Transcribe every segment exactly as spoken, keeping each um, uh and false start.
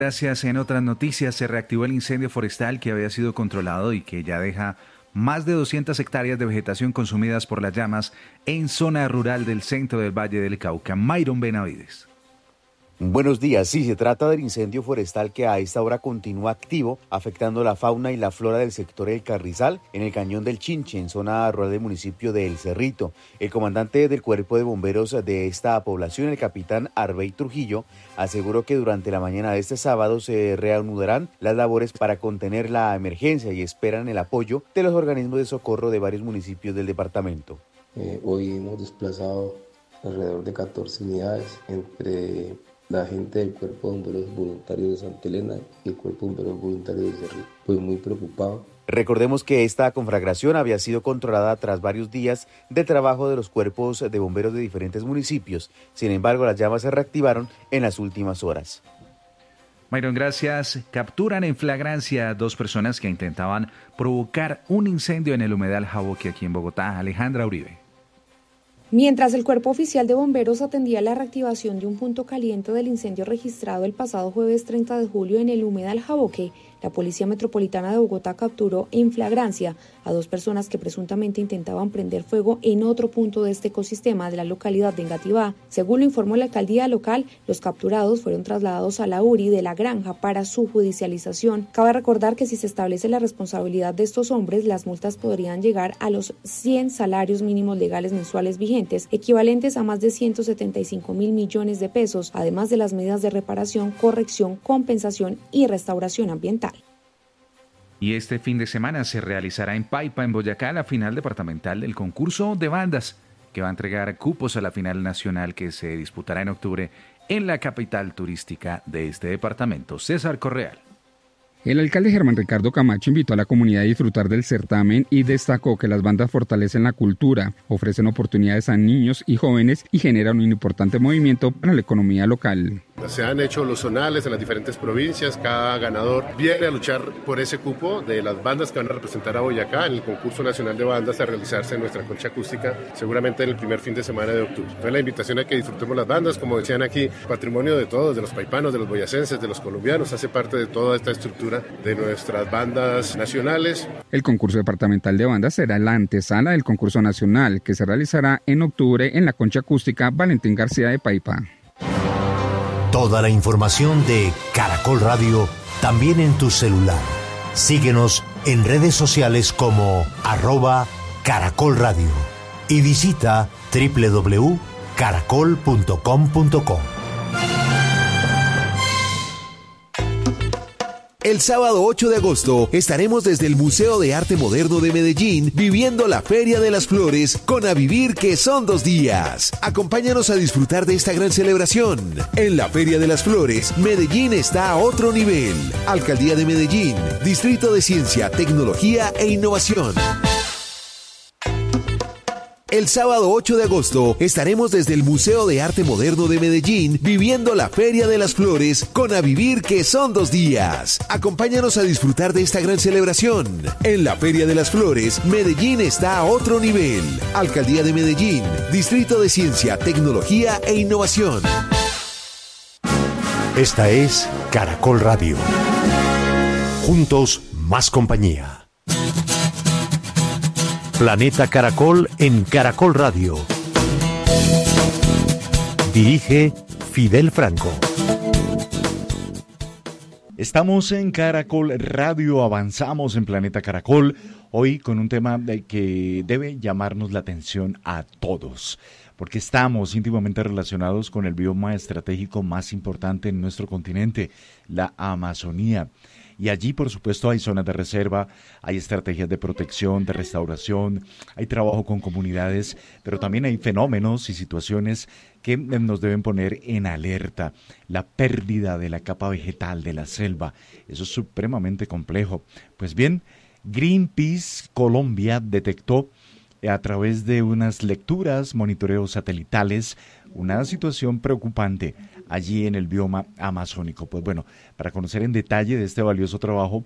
Gracias. En otras noticias, se reactivó el incendio forestal que había sido controlado y que ya deja más de doscientas hectáreas de vegetación consumidas por las llamas en zona rural del centro del Valle del Cauca. Myron Benavides. Buenos días. Sí, se trata del incendio forestal que a esta hora continúa activo, afectando la fauna y la flora del sector El Carrizal, en el cañón del Chinche, en zona rural del municipio de El Cerrito. El comandante del cuerpo de bomberos de esta población, el capitán Arbey Trujillo, aseguró que durante la mañana de este sábado se reanudarán las labores para contener la emergencia y esperan el apoyo de los organismos de socorro de varios municipios del departamento. Eh, hoy hemos desplazado alrededor de catorce unidades entre la gente del Cuerpo de Bomberos Voluntarios de Santa Elena y el Cuerpo de Bomberos Voluntarios de Cerrito. Pues muy preocupado. Recordemos que esta conflagración había sido controlada tras varios días de trabajo de los cuerpos de bomberos de diferentes municipios. Sin embargo, las llamas se reactivaron en las últimas horas. Myron, gracias. Capturan en flagrancia dos personas que intentaban provocar un incendio en el humedal Jaboque aquí en Bogotá. Alejandra Uribe. Mientras el Cuerpo Oficial de Bomberos atendía la reactivación de un punto caliente del incendio registrado el pasado jueves treinta de julio en el humedal Jaboque, la Policía Metropolitana de Bogotá capturó en flagrancia a dos personas que presuntamente intentaban prender fuego en otro punto de este ecosistema de la localidad de Engativá. Según lo informó la alcaldía local, los capturados fueron trasladados a la U R I de La Granja para su judicialización. Cabe recordar que si se establece la responsabilidad de estos hombres, las multas podrían llegar a los cien salarios mínimos legales mensuales vigentes, equivalentes a más de ciento setenta y cinco mil millones de pesos, además de las medidas de reparación, corrección, compensación y restauración ambiental. Y este fin de semana se realizará en Paipa, en Boyacá, la final departamental del concurso de bandas, que va a entregar cupos a la final nacional que se disputará en octubre en la capital turística de este departamento. César Correal. El alcalde Germán Ricardo Camacho invitó a la comunidad a disfrutar del certamen y destacó que las bandas fortalecen la cultura, ofrecen oportunidades a niños y jóvenes y generan un importante movimiento para la economía local. Se han hecho los zonales en las diferentes provincias, cada ganador viene a luchar por ese cupo de las bandas que van a representar a Boyacá en el concurso nacional de bandas a realizarse en nuestra concha acústica, seguramente en el primer fin de semana de octubre. Fue la invitación a que disfrutemos las bandas, como decían aquí, patrimonio de todos, de los paipanos, de los boyacenses, de los colombianos, hace parte de toda esta estructura de nuestras bandas nacionales. El concurso departamental de bandas será la antesala del concurso nacional que se realizará en octubre en la concha acústica Valentín García de Paipa. Toda la información de Caracol Radio también en tu celular. Síguenos en redes sociales como arroba Caracol Radio y visita doble u doble u doble u punto caracol punto com punto co. El sábado ocho de agosto estaremos desde el Museo de Arte Moderno de Medellín viviendo la Feria de las Flores con A Vivir, que son dos días. Acompáñanos a disfrutar de esta gran celebración. En la Feria de las Flores, Medellín está a otro nivel. Alcaldía de Medellín, Distrito de Ciencia, Tecnología e Innovación. El sábado ocho de agosto estaremos desde el Museo de Arte Moderno de Medellín viviendo la Feria de las Flores con A Vivir, que son dos días. Acompáñanos a disfrutar de esta gran celebración. En la Feria de las Flores, Medellín está a otro nivel. Alcaldía de Medellín, Distrito de Ciencia, Tecnología e Innovación. Esta es Caracol Radio. Juntos, más compañía. Planeta Caracol en Caracol Radio. Dirige Fidel Franco. Estamos en Caracol Radio, avanzamos en Planeta Caracol, hoy con un tema que debe llamarnos la atención a todos, porque estamos íntimamente relacionados con el bioma estratégico más importante en nuestro continente, la Amazonía. Y allí, por supuesto, hay zonas de reserva, hay estrategias de protección, de restauración, hay trabajo con comunidades, pero también hay fenómenos y situaciones que nos deben poner en alerta. La pérdida de la capa vegetal de la selva, eso es supremamente complejo. Pues bien, Greenpeace Colombia detectó a través de unas lecturas, monitoreos satelitales, una situación preocupante allí en el bioma amazónico. Pues bueno, para conocer en detalle de este valioso trabajo,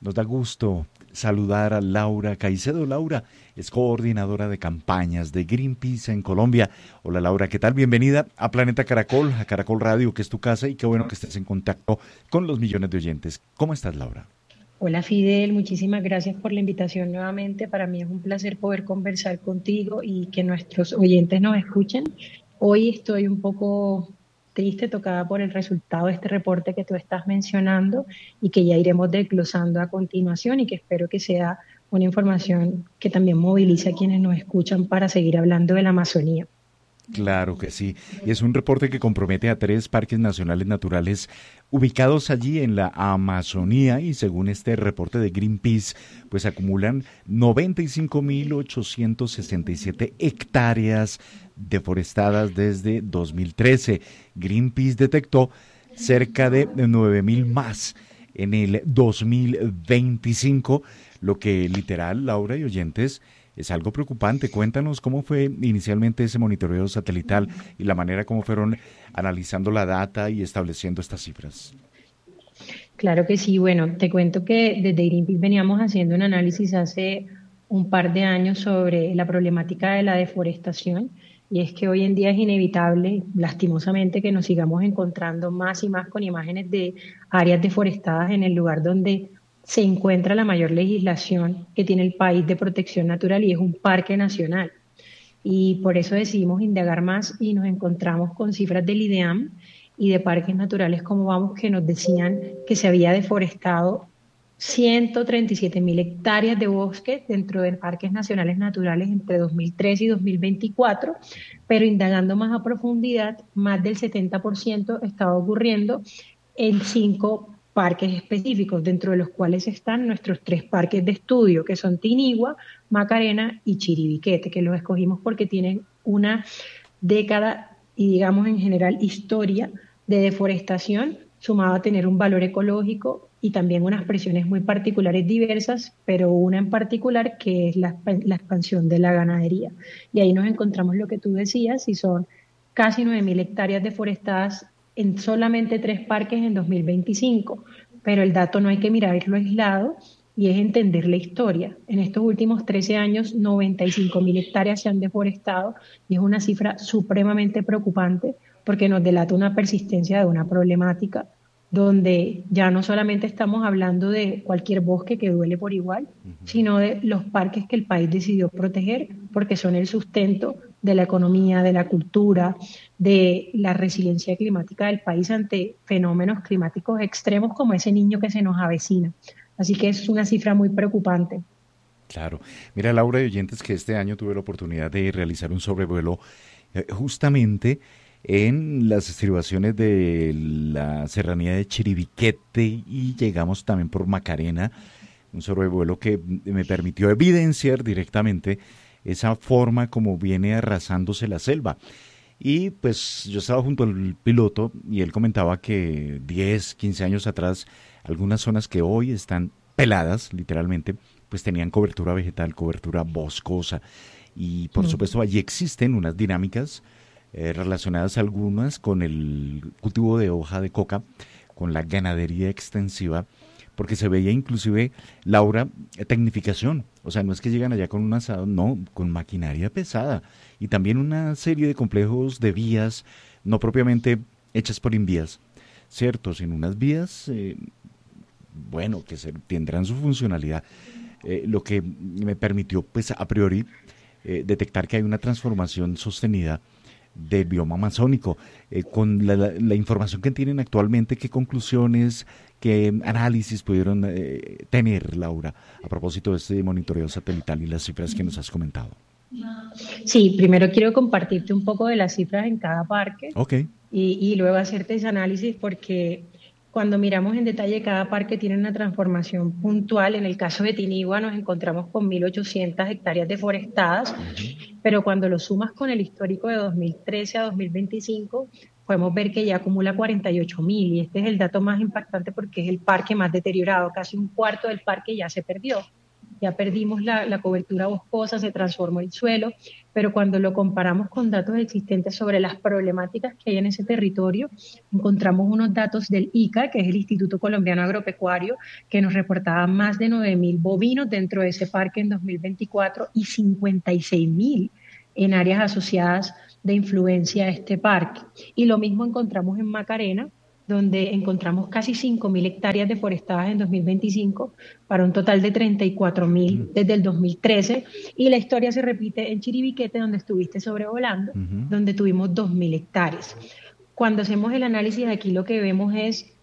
Nos da gusto saludar a Laura Caicedo. Laura es coordinadora de campañas de Greenpeace en Colombia. Hola Laura, ¿qué tal? Bienvenida a Planeta Caracol, a Caracol Radio, que es tu casa, y qué bueno que estés en contacto con los millones de oyentes. ¿Cómo estás, Laura? Hola Fidel, muchísimas gracias por la invitación nuevamente. Para mí es un placer poder conversar contigo y que nuestros oyentes nos escuchen. Hoy estoy un poco triste, tocada por el resultado de este reporte que tú estás mencionando y que ya iremos desglosando a continuación, y que espero que sea una información que también movilice a quienes nos escuchan para seguir hablando de la Amazonía. Claro que sí, y es un reporte que compromete a tres parques nacionales naturales ubicados allí en la Amazonía, y según este reporte de Greenpeace, pues acumulan noventa y cinco mil ochocientos sesenta y siete hectáreas deforestadas desde dos mil trece. Greenpeace detectó cerca de nueve mil más en el dos mil veinticinco, lo que literal, Laura y oyentes, es algo preocupante. Cuéntanos cómo fue inicialmente ese monitoreo satelital y la manera como fueron analizando la data y estableciendo estas cifras. Claro que sí. Bueno, te cuento que desde Greenpeace veníamos haciendo un análisis hace un par de años sobre la problemática de la deforestación, y es que hoy en día es inevitable, lastimosamente, que nos sigamos encontrando más y más con imágenes de áreas deforestadas en el lugar donde se encuentra la mayor legislación que tiene el país de protección natural, y es un parque nacional. Y por eso decidimos indagar más y nos encontramos con cifras del IDEAM y de Parques Naturales Como Vamos, que nos decían que se había deforestado ciento treinta y siete mil hectáreas de bosque dentro de parques nacionales naturales entre dos mil trece y dos mil veinticuatro, pero indagando más a profundidad, más del setenta por ciento estaba ocurriendo en cinco parques específicos, dentro de los cuales están nuestros tres parques de estudio, que son Tinigua, Macarena y Chiribiquete, que los escogimos porque tienen una década y, digamos, en general, historia de deforestación, sumado a tener un valor ecológico y también unas presiones muy particulares diversas, pero una en particular que es la, la expansión de la ganadería. Y ahí nos encontramos lo que tú decías, y son casi nueve mil hectáreas deforestadas en solamente tres parques en dos mil veinticinco, pero el dato no hay que mirarlo aislado, y es entender la historia. En estos últimos trece años, noventa y cinco mil hectáreas se han deforestado, y es una cifra supremamente preocupante porque nos delata una persistencia de una problemática donde ya no solamente estamos hablando de cualquier bosque que duele por igual, uh-huh. sino de los parques que el país decidió proteger porque son el sustento de la economía, de la cultura, de la resiliencia climática del país ante fenómenos climáticos extremos como ese Niño que se nos avecina. Así que es una cifra muy preocupante. Claro. Mira, Laura y oyentes, que este año tuve la oportunidad de realizar un sobrevuelo eh, justamente en las estribaciones de la serranía de Chiribiquete, y llegamos también por Macarena, un sobrevuelo que me permitió evidenciar directamente esa forma como viene arrasándose la selva. Y pues yo estaba junto al piloto y él comentaba que diez, quince años atrás, algunas zonas que hoy están peladas, literalmente, pues tenían cobertura vegetal, cobertura boscosa. Y por mm. supuesto allí existen unas dinámicas eh, relacionadas algunas con el cultivo de hoja de coca, con la ganadería extensiva, porque se veía inclusive, Laura, tecnificación. O sea, no es que llegan allá con un asado, no, con maquinaria pesada. Y también una serie de complejos de vías, no propiamente hechas por invías, ¿cierto? Sino unas vías, eh, bueno, que se, tendrán su funcionalidad. Eh, lo que me permitió, pues, a priori, eh, detectar que hay una transformación sostenida del bioma amazónico. Eh, con la, la, la información que tienen actualmente, ¿qué conclusiones, qué análisis pudieron eh, tener, Laura, a propósito de este monitoreo satelital y las cifras que nos has comentado? Sí, primero quiero compartirte un poco de las cifras en cada parque, okay. y, y luego hacerte ese análisis, porque cuando miramos en detalle, cada parque tiene una transformación puntual. En el caso de Tinigua nos encontramos con mil ochocientas hectáreas deforestadas, uh-huh. pero cuando lo sumas con el histórico de dos mil trece a dos mil veinticinco, podemos ver que ya acumula cuarenta y ocho mil, y este es el dato más impactante porque es el parque más deteriorado, casi un cuarto del parque ya se perdió. ya perdimos la, la cobertura boscosa, se transformó el suelo, pero cuando lo comparamos con datos existentes sobre las problemáticas que hay en ese territorio, encontramos unos datos del I C A, que es el Instituto Colombiano Agropecuario, que nos reportaba más de nueve mil bovinos dentro de ese parque en dos mil veinticuatro y cincuenta y seis mil en áreas asociadas de influencia a este parque. Y lo mismo encontramos en Macarena, donde encontramos casi cinco mil hectáreas deforestadas en dos mil veinticinco para un total de treinta y cuatro mil desde el dos mil trece, y la historia se repite en Chiribiquete, donde estuviste sobrevolando, uh-huh. donde tuvimos dos mil hectáreas. Cuando hacemos el análisis aquí lo que vemos es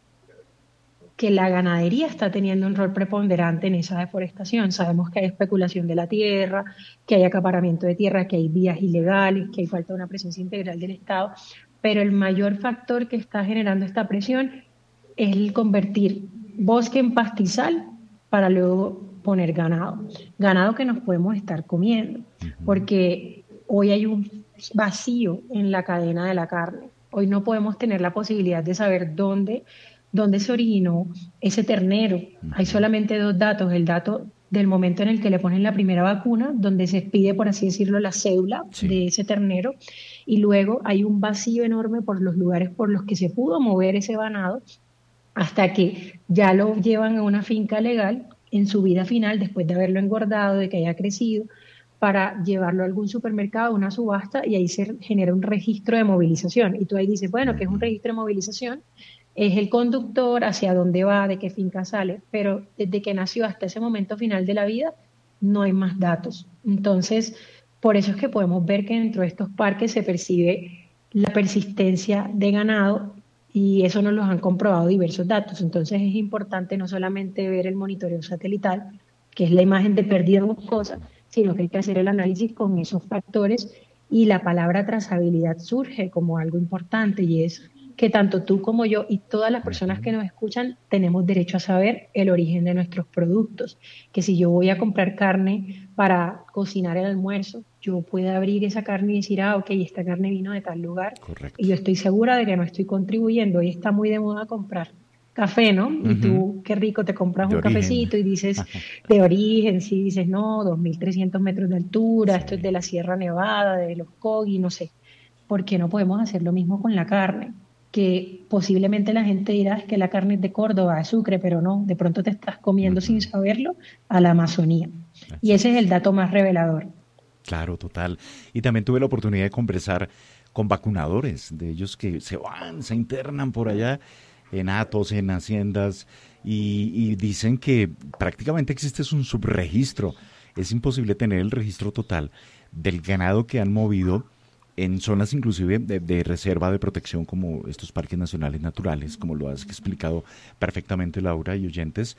que la ganadería está teniendo un rol preponderante en esa deforestación. Sabemos que hay especulación de la tierra, que hay acaparamiento de tierra, que hay vías ilegales, que hay falta de una presencia integral del Estado, pero el mayor factor que está generando esta presión es el convertir bosque en pastizal para luego poner ganado. Ganado que nos podemos estar comiendo, porque hoy hay un vacío en la cadena de la carne. Hoy no podemos tener la posibilidad de saber dónde, dónde se originó ese ternero. Hay solamente dos datos, el dato del momento en el que le ponen la primera vacuna, donde se pide, por así decirlo, la cédula sí. de ese ternero, y luego hay un vacío enorme por los lugares por los que se pudo mover ese ganado hasta que ya lo llevan a una finca legal en su vida final, después de haberlo engordado, de que haya crecido, para llevarlo a algún supermercado, a una subasta, y ahí se genera un registro de movilización. Y tú ahí dices, bueno, ¿qué es un registro de movilización? Es el conductor, hacia dónde va, de qué finca sale, pero desde que nació hasta ese momento final de la vida no hay más datos. Entonces, por eso es que podemos ver que dentro de estos parques se percibe la persistencia de ganado, y eso nos lo han comprobado diversos datos. Entonces es importante no solamente ver el monitoreo satelital, que es la imagen de pérdida boscosa, sino que hay que hacer el análisis con esos factores, y la palabra trazabilidad surge como algo importante, y es que tanto tú como yo y todas las personas que nos escuchan tenemos derecho a saber el origen de nuestros productos. Que si yo voy a comprar carne para cocinar el almuerzo, yo puedo abrir esa carne y decir, ah, ok, esta carne vino de tal lugar. Correcto. Y yo estoy segura de que no estoy contribuyendo. Hoy está muy de moda comprar café, ¿no? Uh-huh. Y tú, qué rico, te compras de un origen. Cafecito y dices, de origen, sí, dices, no, dos mil trescientos metros de altura, sí. Esto es de la Sierra Nevada, de los Cogi, no sé. ¿Por qué no podemos hacer lo mismo con la carne? Que posiblemente la gente dirá es que la carne es de Córdoba, de Sucre, pero no, de pronto te estás comiendo uh-huh. sin saberlo a la Amazonía. Así y ese es el dato más revelador. Claro, total. Y también tuve la oportunidad de conversar con vacunadores, de ellos que se van, se internan por allá en hatos, en haciendas, y, y dicen que prácticamente existe un subregistro. Es imposible tener el registro total del ganado que han movido en zonas inclusive de, de reserva de protección, como estos parques nacionales naturales, como lo has explicado perfectamente, Laura y oyentes.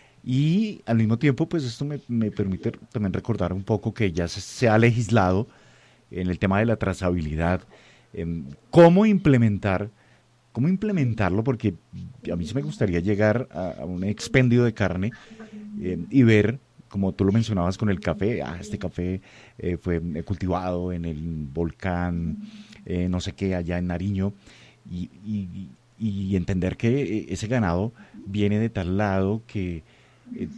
Y al mismo tiempo, pues esto me, me permite también recordar un poco que ya se, se ha legislado en el tema de la trazabilidad, eh, cómo implementar, cómo implementarlo, porque a mí sí me gustaría llegar a, a un expendio de carne eh, y ver, como tú lo mencionabas con el café, ah, este café eh, fue cultivado en el volcán, eh, no sé qué, allá en Nariño, y, y, y entender que ese ganado viene de tal lado que eh,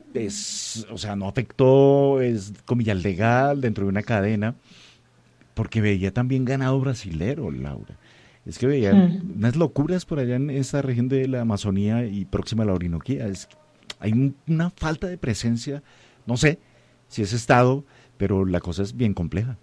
es, o sea, no afectó, es comillas legal dentro de una cadena, porque veía también ganado brasilero, Laura. Es que veía mm. unas locuras por allá en esa región de la Amazonía y próxima a la Orinoquía. Es Hay un, una falta de presencia, no sé si es Estado, pero la cosa es bien compleja.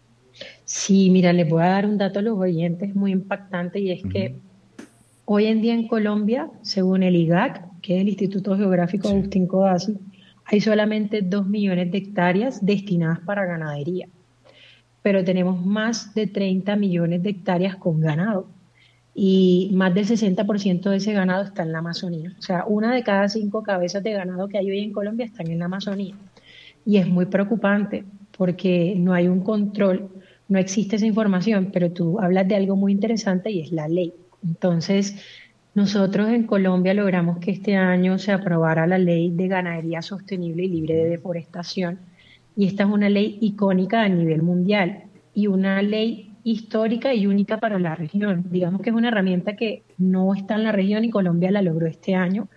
Sí, mira, les voy a dar un dato a los oyentes muy impactante, y es uh-huh. que hoy en día en Colombia, según el I G A C, que es el Instituto Geográfico sí. Agustín Codazzi, hay solamente dos millones de hectáreas destinadas para ganadería, pero tenemos más de treinta millones de hectáreas con ganado. Y más del sesenta por ciento de ese ganado está en la Amazonía. O sea, una de cada cinco cabezas de ganado que hay hoy en Colombia están en la Amazonía. Y es muy preocupante porque no hay un control, no existe esa información, pero tú hablas de algo muy interesante y es la ley. Entonces, nosotros en Colombia logramos que este año se aprobara la ley de ganadería sostenible y libre de deforestación. Y esta es una ley icónica a nivel mundial y una ley histórica y única para la región. Digamos que es una herramienta que no está en la región y Colombia la logró este año,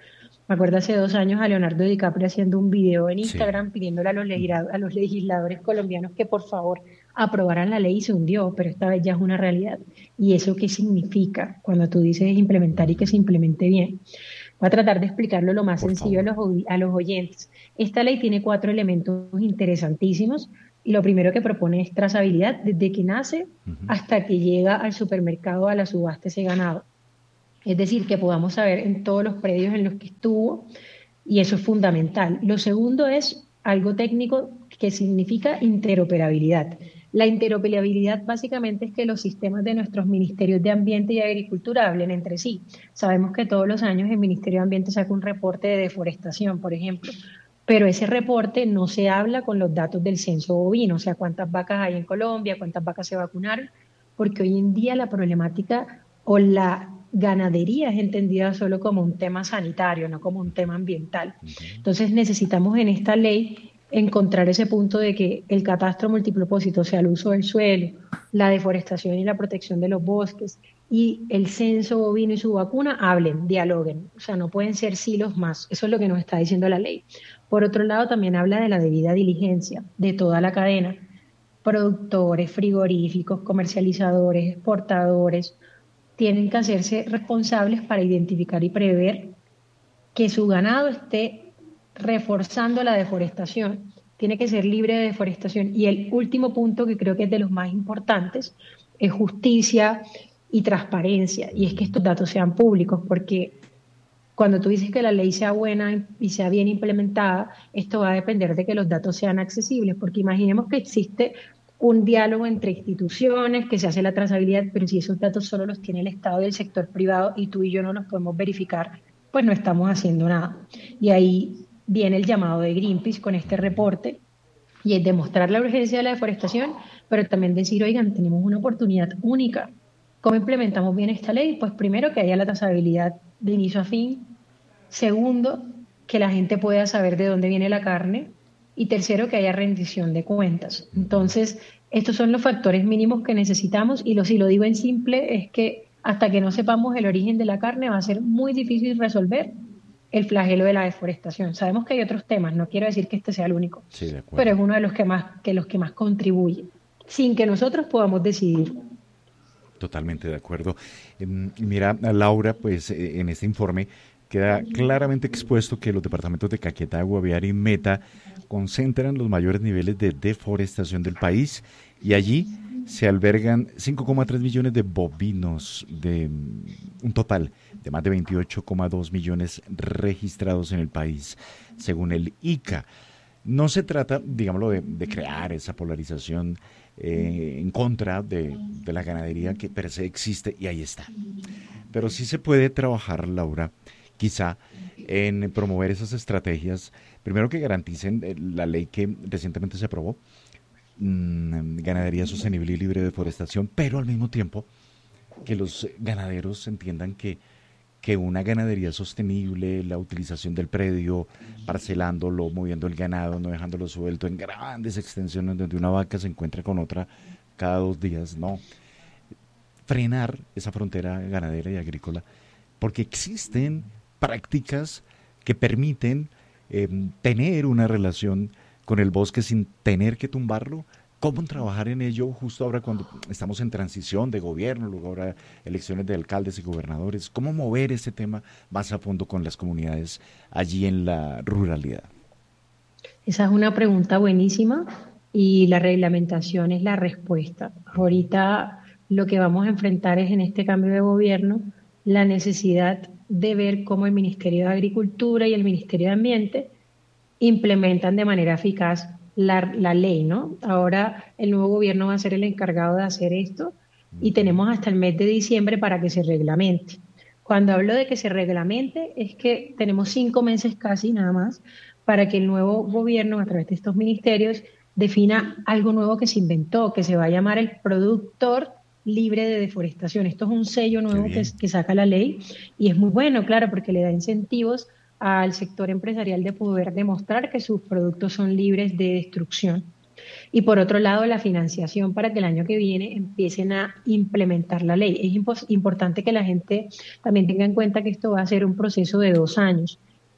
Me acuerdo hace dos años a Leonardo DiCaprio haciendo un video en Instagram Sí. pidiéndole a los, legisla- a los legisladores colombianos que por favor aprobaran la ley y se hundió, pero esta vez ya es una realidad. ¿Y eso qué significa cuando tú dices implementar y que se implemente bien? Voy a tratar de explicarlo lo más Por sencillo a favor. los, oy- a los oyentes. Esta ley tiene cuatro elementos interesantísimos. Y lo primero que propone es trazabilidad desde que nace Ujú. hasta que llega al supermercado a la subasta ese ganado. Es decir, que podamos saber en todos los predios en los que estuvo, y eso es fundamental. Lo segundo es algo técnico que significa interoperabilidad. La interoperabilidad básicamente es que los sistemas de nuestros ministerios de Ambiente y Agricultura hablen entre sí. Sabemos que todos los años el Ministerio de Ambiente saca un reporte de deforestación, por ejemplo, pero ese reporte no se habla con los datos del censo bovino, o sea, cuántas vacas hay en Colombia, cuántas vacas se vacunaron, porque hoy en día la problemática o la ganadería es entendida solo como un tema sanitario, no como un tema ambiental. Entonces necesitamos en esta ley encontrar ese punto de que el catastro multipropósito, o sea, el uso del suelo, la deforestación y la protección de los bosques y el censo bovino y su vacuna hablen, dialoguen, o sea, no pueden ser silos más, eso es lo que nos está diciendo la ley. Por otro lado, también habla de la debida diligencia de toda la cadena, productores, frigoríficos, comercializadores, exportadores, tienen que hacerse responsables para identificar y prever que su ganado esté reforzando la deforestación. Tiene que ser libre de deforestación. Y el último punto, que creo que es de los más importantes, es justicia y transparencia. Y es que estos datos sean públicos, porque cuando tú dices que la ley sea buena y sea bien implementada, esto va a depender de que los datos sean accesibles, porque imaginemos que existe un diálogo entre instituciones, que se hace la trazabilidad, pero si esos datos solo los tiene el Estado y el sector privado y tú y yo no los podemos verificar, pues no estamos haciendo nada. Y ahí viene el llamado de Greenpeace con este reporte, y es demostrar la urgencia de la deforestación, pero también decir, oigan, tenemos una oportunidad única. ¿Cómo implementamos bien esta ley? Pues primero, que haya la trazabilidad de inicio a fin. Segundo, que la gente pueda saber de dónde viene la carne. Y tercero, que haya rendición de cuentas. Entonces, estos son los factores mínimos que necesitamos, y lo, si lo digo en simple, es que hasta que no sepamos el origen de la carne va a ser muy difícil resolver el flagelo de la deforestación. Sabemos que hay otros temas, no quiero decir que este sea el único, Sí, de acuerdo. pero es uno de los que más, que los que más contribuye, sin que nosotros podamos decidir. Totalmente de acuerdo. Em, Mira, Laura, pues eh, en este informe queda claramente expuesto que los departamentos de Caquetá, Guaviare y Meta concentran los mayores niveles de deforestación del país, y allí se albergan cinco coma tres millones de bovinos, de mm, un total de más de veintiocho coma dos millones registrados en el país, según el I C A. No se trata, digámoslo, de, de crear esa polarización eh, en contra de, de la ganadería que per se existe, y ahí está. Pero sí se puede trabajar, Laura, quizá en promover esas estrategias, primero que garanticen eh, la ley que recientemente se aprobó, mmm, ganadería sostenible y libre de deforestación, pero al mismo tiempo que los ganaderos entiendan que, que una ganadería sostenible, la utilización del predio, parcelándolo, moviendo el ganado, no dejándolo suelto en grandes extensiones donde una vaca se encuentra con otra cada dos días, no. Frenar esa frontera ganadera y agrícola, porque existen prácticas que permiten eh, tener una relación con el bosque sin tener que tumbarlo. ¿Cómo trabajar en ello justo ahora cuando estamos en transición de gobierno, luego ahora elecciones de alcaldes y gobernadores? ¿Cómo mover ese tema más a fondo con las comunidades allí en la ruralidad? Esa es una pregunta buenísima, y la reglamentación es la respuesta. Ahorita lo que vamos a enfrentar es, en este cambio de gobierno, la necesidad de ver cómo el Ministerio de Agricultura y el Ministerio de Ambiente implementan de manera eficaz la, la ley, ¿no? Ahora el nuevo gobierno va a ser el encargado de hacer esto, y tenemos hasta el mes de diciembre para que se reglamente. Cuando hablo de que se reglamente, es que tenemos cinco meses casi nada más para que el nuevo gobierno, a través de estos ministerios, defina algo nuevo que se inventó, que se va a llamar el productor libre de deforestación. Esto es un sello nuevo que, que saca la ley, y es muy bueno, claro, porque le da incentivos al sector empresarial de poder demostrar que sus productos son libres de destrucción. Y por otro lado, la financiación para que el año que viene empiecen a implementar la ley. Es impo- importante que la gente también tenga en cuenta que esto va a ser un proceso de dos años.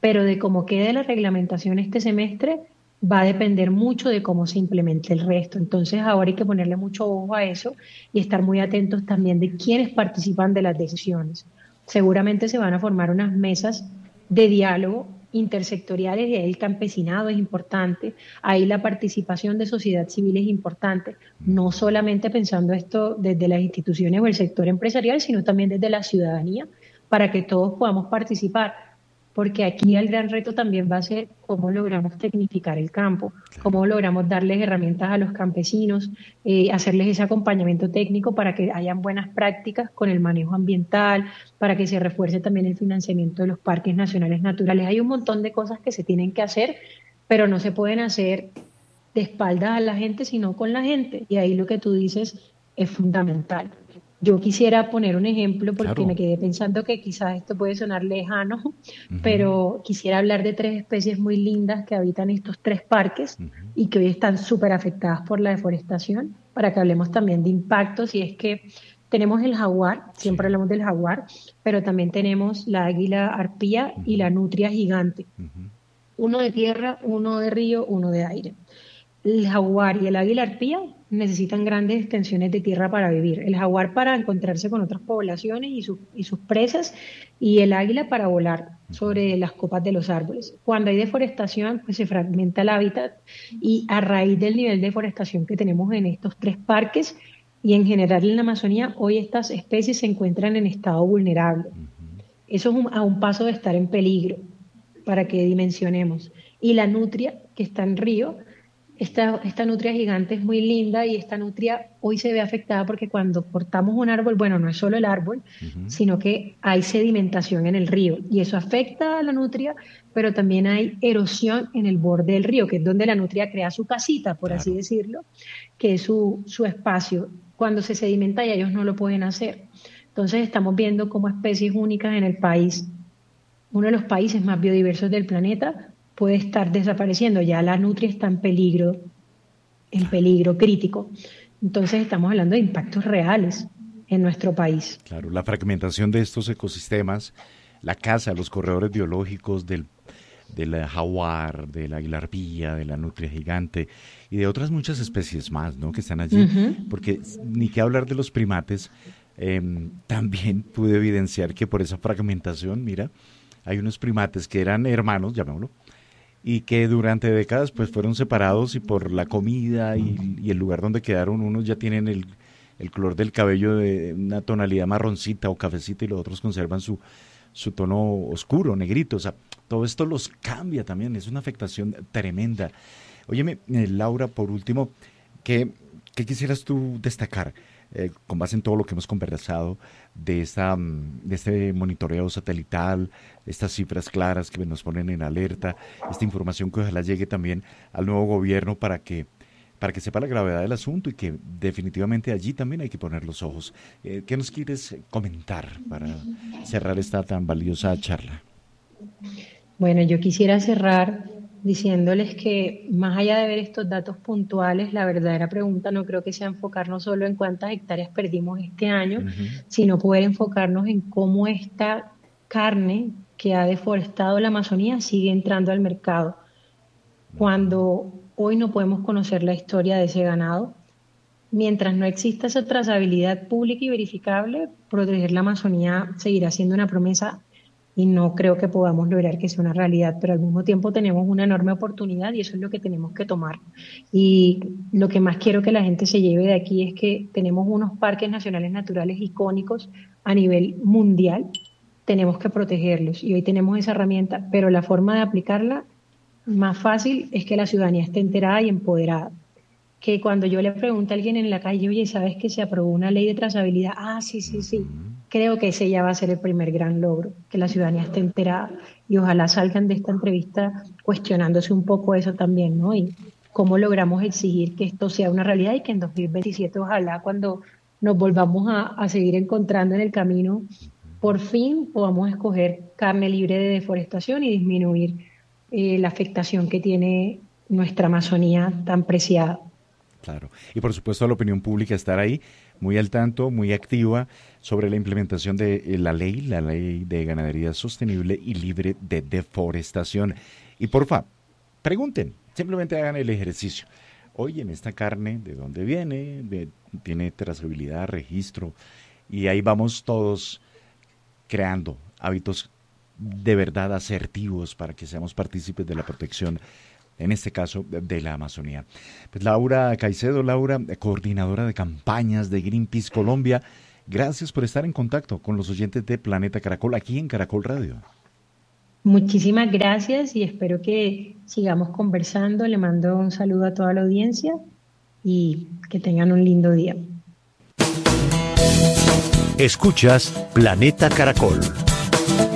pero de cómo quede la reglamentación este semestre va a depender mucho de cómo se implemente el resto. Entonces ahora hay que ponerle mucho ojo a eso y estar muy atentos también de quiénes participan de las decisiones. Seguramente se van a formar unas mesas de diálogo intersectoriales y ahí el campesinado es importante, ahí la participación de sociedad civil es importante, no solamente pensando esto desde las instituciones o el sector empresarial, sino también desde la ciudadanía, para que todos podamos participar, porque aquí el gran reto también va a ser cómo logramos tecnificar el campo, cómo logramos darles herramientas a los campesinos, eh, hacerles ese acompañamiento técnico para que hayan buenas prácticas con el manejo ambiental, para que se refuerce también el financiamiento de los parques nacionales naturales. Hay un montón de cosas que se tienen que hacer, pero no se pueden hacer de espaldas a la gente, sino con la gente. Y ahí lo que tú dices es fundamental. Yo quisiera poner un ejemplo porque claro. me quedé pensando que quizás esto puede sonar lejano, uh-huh. pero quisiera hablar de tres especies muy lindas que habitan estos tres parques uh-huh. y que hoy están súper afectadas por la deforestación, para que hablemos también de impactos. Y es que tenemos el jaguar, siempre sí. hablamos del jaguar, pero también tenemos la águila arpía uh-huh. y la nutria gigante. Uh-huh. Uno de tierra, uno de río, uno de aire. El jaguar y el águila arpía necesitan grandes extensiones de tierra para vivir. El jaguar para encontrarse con otras poblaciones y, su, y sus presas, y el águila para volar sobre las copas de los árboles. Cuando hay deforestación, pues se fragmenta el hábitat, y a raíz del nivel de deforestación que tenemos en estos tres parques y en general en la Amazonía, hoy estas especies se encuentran en estado vulnerable. Eso es un, a un paso de estar en peligro, para que dimensionemos. Y la nutria, que está en río, Esta, esta nutria gigante es muy linda, y esta nutria hoy se ve afectada porque cuando cortamos un árbol, bueno, no es solo el árbol, uh-huh. sino que hay sedimentación en el río, y eso afecta a la nutria, pero también hay erosión en el borde del río, que es donde la nutria crea su casita, por claro. así decirlo, que es su, su espacio. Cuando se sedimenta ya ellos no lo pueden hacer. Entonces estamos viendo como especies únicas en el país, uno de los países más biodiversos del planeta, puede estar desapareciendo. Ya la nutria está en peligro, en peligro crítico. Entonces estamos hablando de impactos reales en nuestro país. Claro, la fragmentación de estos ecosistemas, la caza, los corredores biológicos del, del jaguar, del águila arpía, de la nutria gigante y de otras muchas especies más, ¿no?, que están allí. Uh-huh. Porque ni que hablar de los primates, eh, también pude evidenciar que por esa fragmentación, mira, hay unos primates que eran hermanos, llamémoslo, y que durante décadas pues fueron separados, y por la comida y, y el lugar donde quedaron, unos ya tienen el, el color del cabello de una tonalidad marroncita o cafecita, y los otros conservan su, su tono oscuro, negrito. O sea, todo esto los cambia también, es una afectación tremenda. Óyeme, eh, Laura, por último, ¿qué, qué quisieras tú destacar? Eh, con base en todo lo que hemos conversado de, esta, de este monitoreo satelital, estas cifras claras que nos ponen en alerta, esta información que ojalá llegue también al nuevo gobierno para que, para que sepa la gravedad del asunto, y que definitivamente allí también hay que poner los ojos. Eh, ¿Qué nos quieres comentar para cerrar esta tan valiosa charla? Bueno, yo quisiera cerrar diciéndoles que más allá de ver estos datos puntuales, la verdadera pregunta no creo que sea enfocarnos solo en cuántas hectáreas perdimos este año, uh-huh. sino poder enfocarnos en cómo esta carne que ha deforestado la Amazonía sigue entrando al mercado. Cuando hoy no podemos conocer la historia de ese ganado, mientras no exista esa trazabilidad pública y verificable, proteger la Amazonía seguirá siendo una promesa, y no creo que podamos lograr que sea una realidad, pero al mismo tiempo tenemos una enorme oportunidad, y eso es lo que tenemos que tomar. Y lo que más quiero que la gente se lleve de aquí es que tenemos unos parques nacionales naturales icónicos a nivel mundial, tenemos que protegerlos, y hoy tenemos esa herramienta, pero la forma de aplicarla más fácil es que la ciudadanía esté enterada y empoderada. Que cuando yo le pregunto a alguien en la calle, oye, ¿sabes que se aprobó una ley de trazabilidad? Ah, sí, sí, sí. Creo que ese ya va a ser el primer gran logro, que la ciudadanía esté enterada, y ojalá salgan de esta entrevista cuestionándose un poco eso también, ¿no? Y cómo logramos exigir que esto sea una realidad, y que en dos mil veintisiete, ojalá, cuando nos volvamos a, a seguir encontrando en el camino, por fin podamos escoger carne libre de deforestación y disminuir eh, la afectación que tiene nuestra Amazonía tan preciada. Claro, y por supuesto la opinión pública estar ahí muy al tanto, muy activa sobre la implementación de la ley, la ley de ganadería sostenible y libre de deforestación. Y porfa, pregunten, simplemente hagan el ejercicio. Oye, en esta carne, ¿de dónde viene? De, ¿tiene trazabilidad, registro? Y ahí vamos todos creando hábitos de verdad asertivos para que seamos partícipes de la protección, en este caso, de la Amazonía. Pues Laura Caicedo, Laura, coordinadora de campañas de Greenpeace Colombia, gracias por estar en contacto con los oyentes de Planeta Caracol aquí en Caracol Radio. Muchísimas gracias y espero que sigamos conversando. Le mando un saludo a toda la audiencia y que tengan un lindo día. Escuchas Planeta Caracol.